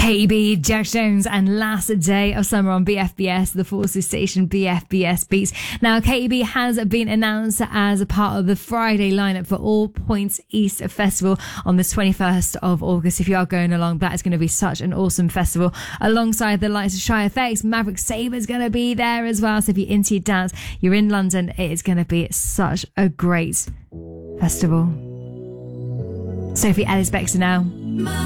KB, Jack Jones, and Last Day of Summer on BFBS, the Forces station BFBS Beats. Now, KB has been announced as a part of the Friday lineup for All Points East Festival on the 21st of August. If you are going along, that is going to be such an awesome festival. Alongside the likes of Shy FX, Maverick Saber's going to be there as well. So if you're into your dance, you're in London, it is going to be such a great festival. Sophie Ellis Bextor now.